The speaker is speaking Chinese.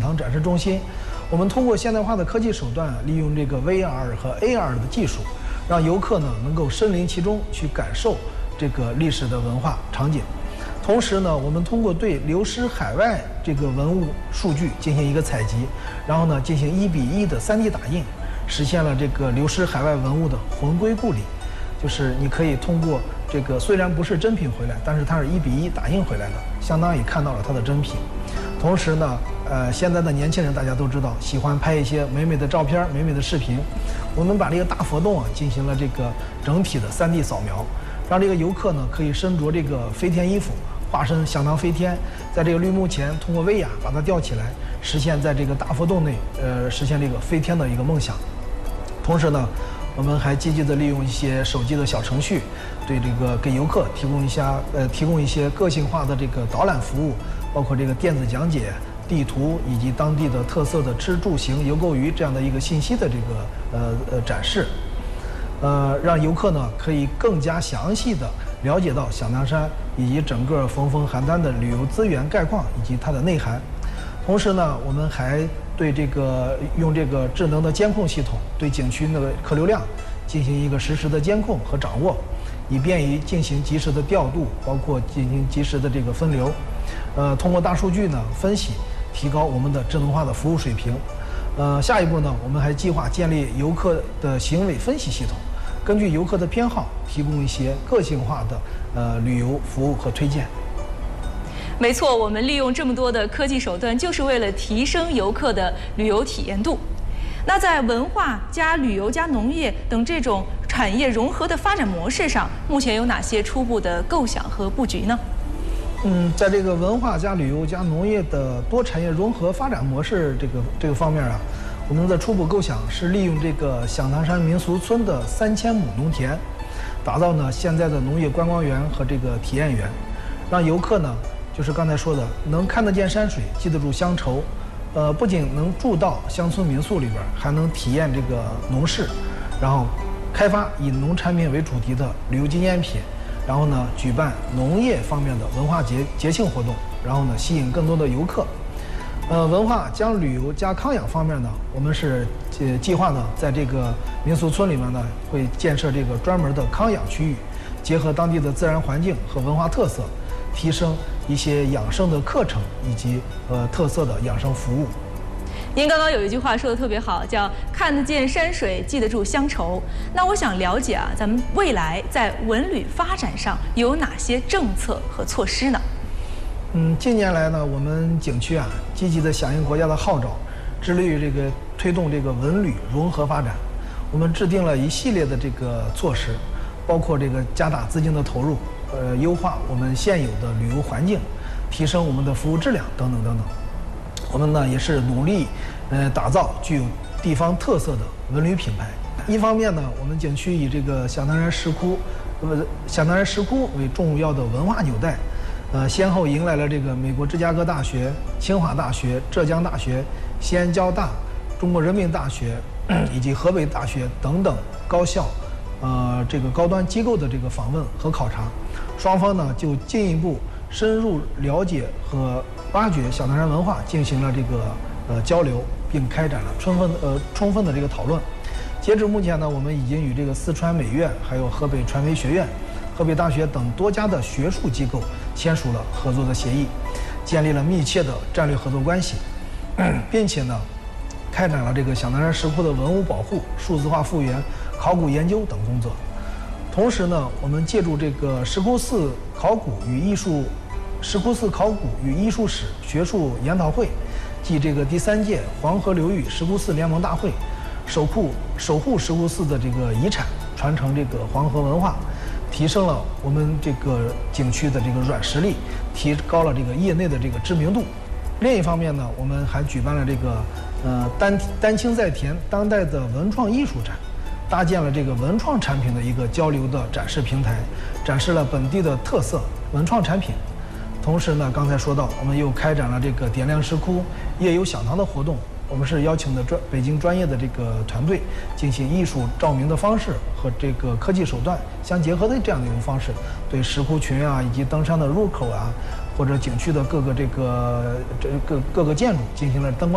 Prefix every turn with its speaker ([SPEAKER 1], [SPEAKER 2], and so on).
[SPEAKER 1] 堂展示中心。我们通过现代化的科技手段，利用这个 VR 和 AR 的技术，让游客呢能够身临其中去感受这个历史的文化场景。同时呢，我们通过对流失海外这个文物数据进行一个采集，然后呢进行1:1的3D 打印，实现了这个流失海外文物的魂归故里。就是你可以通过这个虽然不是真品回来，但是它是1:1打印回来的，相当于看到了它的真品。同时呢，现在的年轻人大家都知道喜欢拍一些美美的照片、美美的视频。我们把这个大佛洞啊进行了这个整体的3D 扫描，让这个游客呢可以身着这个飞天衣服，化身响当飞天，在这个绿幕前通过威亚把它吊起来，实现在这个大佛洞内实现这个飞天的一个梦想。同时呢，我们还积极的利用一些手机的小程序，对这个给游客提供一些个性化的这个导览服务，包括这个电子讲解、地图以及当地的特色的吃住行游购娱这样的一个信息的这个展示，让游客呢可以更加详细的了解到响当山以及整个峰峰邯郸的旅游资源概况以及它的内涵。同时呢，我们还对这个用这个智能的监控系统，对景区的客流量进行一个实时的监控和掌握，以便于进行及时的调度，包括进行及时的这个分流。通过大数据呢分析，提高我们的智能化的服务水平。下一步呢，我们还计划建立游客的行为分析系统，根据游客的偏好，提供一些个性化的旅游服务和推荐。
[SPEAKER 2] 没错，我们利用这么多的科技手段，就是为了提升游客的旅游体验度。那在文化加旅游加农业等这种产业融合的发展模式上，目前有哪些初步的构想和布局呢？
[SPEAKER 1] 在这个文化加旅游加农业的多产业融合发展模式这个方面啊，我们的初步构想是利用这个响当山民俗村的3000亩农田，打造呢现在的农业观光园和这个体验园，让游客呢就是刚才说的能看得见山水，记得住乡愁，不仅能住到乡村民宿里边，还能体验这个农事，然后开发以农产品为主题的旅游纪念品。然后呢，举办农业方面的文化节庆活动，然后呢，吸引更多的游客。文化加旅游加康养方面呢，我们是计划呢，在这个民俗村里面呢，会建设这个专门的康养区域，结合当地的自然环境和文化特色，提升一些养生的课程以及特色的养生服务。
[SPEAKER 2] 您刚刚有一句话说的特别好，叫看得见山水，记得住乡愁。那我想了解啊，咱们未来在文旅发展上有哪些政策和措施呢？
[SPEAKER 1] 近年来呢，我们景区啊积极的响应国家的号召，致力于这个推动这个文旅融合发展。我们制定了一系列的这个措施，包括这个加大资金的投入，优化我们现有的旅游环境，提升我们的服务质量等等等等。我们呢也是努力，打造具有地方特色的文旅品牌。一方面呢，我们景区以这个响当山石窟为重要的文化纽带，先后迎来了这个美国芝加哥大学、清华大学、浙江大学、西安交大、中国人民大学以及河北大学等等高校，这个高端机构的这个访问和考察。双方呢就进一步深入了解和挖掘响当山文化进行了这个交流，并开展了充分的这个讨论。截至目前呢，我们已经与这个四川美院、还有河北传媒学院、河北大学等多家的学术机构签署了合作的协议，建立了密切的战略合作关系，并且呢，开展了这个响当山石窟的文物保护、数字化复原、考古研究等工作。同时呢，我们借助这个石窟寺考古与艺术史学术研讨会暨这个第3届黄河流域石窟寺联盟大会，守护石窟寺的这个遗产，传承这个黄河文化，提升了我们这个景区的这个软实力，提高了这个业内的这个知名度。另一方面呢，我们还举办了这个丹青在田当代的文创艺术展，搭建了这个文创产品的一个交流的展示平台，展示了本地的特色文创产品。同时呢，刚才说到，我们又开展了这个点亮石窟、夜游响当的活动。我们是邀请的北京专业的这个团队，进行艺术照明的方式和这个科技手段相结合的这样的一种方式，对石窟群啊以及登山的入口啊，或者景区的各个建筑进行了灯光